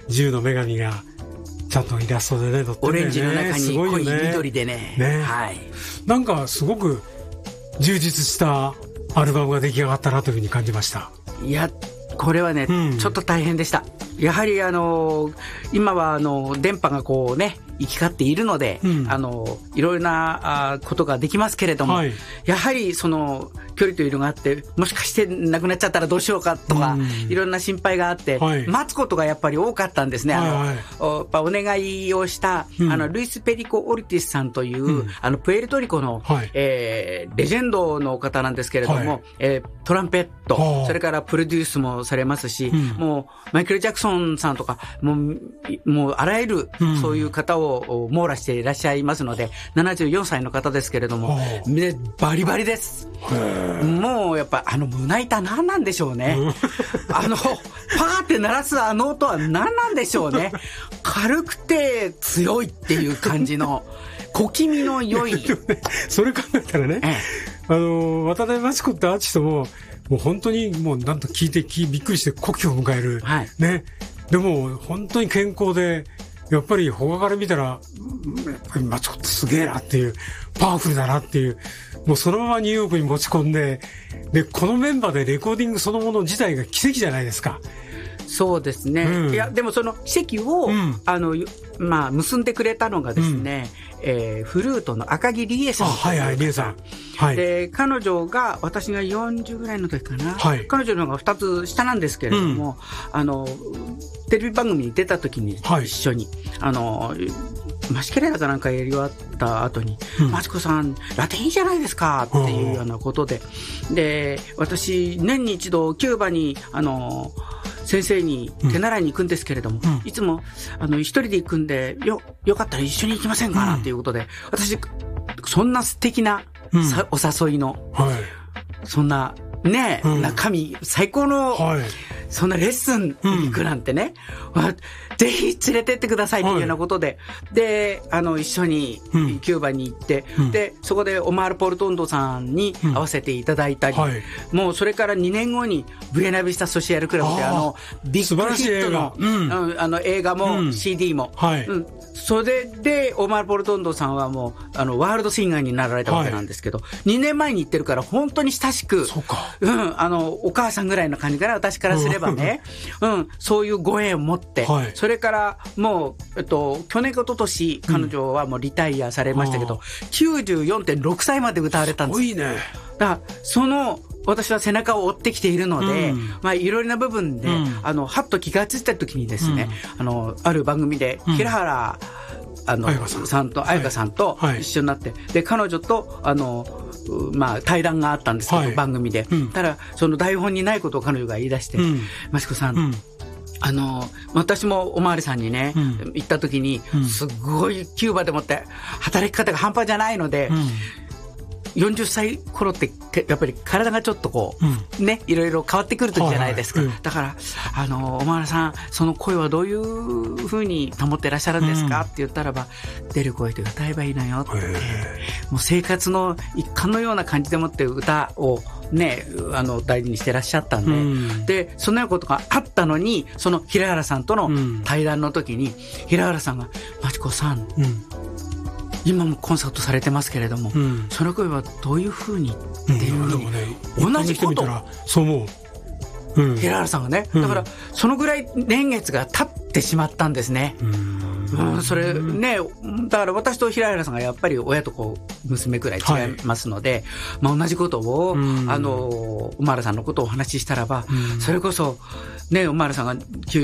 銃の女神がちゃんとイラストでね載ってるんだよね。 オレンジの中に濃い緑でね。 はい。なんかすごく充実したアルバムが出来上がったなというふうに感じました。 いや、これはね、ちょっと大変でした。やはり今は電波がこうね行き交っているので、いろいろなことができますけれども、やはりその距離というのがあって、もしかしてなくなっちゃったらどうしようかとか、いろんな心配があって、待つことがやっぱり多かったんですね。やっぱお願いをした、ルイス・ペリコ・オルティスさんという、プエルトリコの、レジェンドの方なんですけれども、トランペット、それからプロデュースもされますし、もうマイケル・ジャクソンさんとか、もうあらゆるそういう方を網羅していらっしゃいますので、74歳の方ですけれども、バリバリです。もうやっぱ胸板何なんでしょうね。パーって鳴らす音は何なんでしょうね。軽くて強いっていう感じの小気味の良い。 それ考えたらね、渡辺真知子ってアーティストもう本当にもうなんと聞いてびっくりして古希を迎える、ね。でも本当に健康で、やっぱり他から見たらやっぱり真知子ってすげえなっていう、パワフルだなっていう、もうそのままニューヨークに持ち込んで、でこのメンバーでレコーディングそのもの自体が奇跡じゃないですか。 そうですね、いやでもその奇跡を、結んでくれたのがですね、フルートの赤木理恵さん。 理恵さん。 で彼女が私が40ぐらいの時かな、彼女の方が2つ下なんですけれども、テレビ番組に出た時に一緒に、マシケレラかなんかやり終わった後に、マチコさんラテンいいじゃないですかっていうようなことで、で私年に一度キューバに先生に手習いに行くんですけれども、いつも一人で行くんでよかったら一緒に行きませんかなっていうことで、私そんな素敵な、お誘いの、そんなね、中身最高の、そんなレッスンに行くなんてね、ぜひ連れてってくださいというようなことで、で一緒にキューバに行って、でそこでオマール・ポルトンドさんに会わせていただいたり、もうそれから2年後にブエナビスタ・ソシアル・クラブでビッグヒットの映画も CD も、それでオマール・ポルトンドさんはもうワールドシンガーになられたわけなんですけど、2年前に行ってるから本当に親しく、お母さんぐらいの感じから私からすればね、そういうご縁を持って、それからもう、去年か一昨年彼女はもうリタイアされましたけど、94.6 歳まで歌われたんです。 いいね。 だから私は背中を追ってきているので、いろいろな部分で、はっと気がついた時にですね、ある番組で平原彩香さんと一緒になって、で彼女と対談があったんですけど、番組で、ただその台本にないことを彼女が言い出して、マチコさん、私もおまわりさんにね、行った時に、すごいキューバでもって働き方が半端じゃないので、40歳頃ってやっぱり体がちょっとこう、いろいろ変わってくる時じゃないですか。だからおまわりさん、その声はどういうふうに保ってらっしゃるんですかって言ったらば、出る声で歌えばいいのよって、もう生活の一環のような感じでもって歌をね、大事にしてらっしゃったんで、でそのようなことがあったのに、その平原さんとの対談の時に、平原さんがマチコさん、今もコンサートされてますけれども、その声はどういうふうにっていうふうに、同じことそう思う、平原さんがね、だからそのぐらい年月が経ってしまったんですね。それね、だから私と平原さんがやっぱり親と娘くらい違いますので、同じことをおまわりさんのことをお話ししたらば、それこそね、おまわりさんが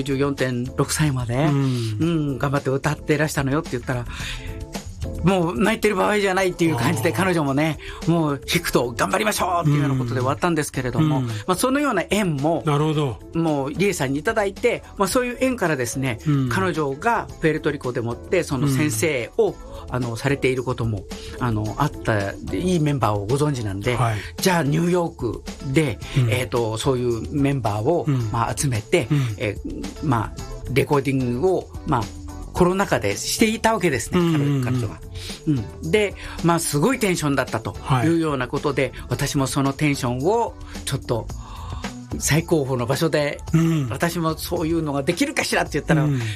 94.6 歳まで、頑張って歌っていらしたのよって言ったら、もう泣いてる場合じゃないっていう感じで、彼女もね、もう弾くと頑張りましょうっていうようなことで終わったんですけれども、そのような縁ももうリエさんにいただいて、そういう縁からですね、彼女がプエルトリコでもってその先生をされていることもあった、いいメンバーをご存知なんで、じゃあニューヨークで、そういうメンバーを、集めて、レコーディングをコロナ禍でしていたわけですね、彼女は。で、すごいテンションだったというようなことで、私もそのテンションをちょっと最高峰の場所で、私もそういうのができるかしらって言ったら、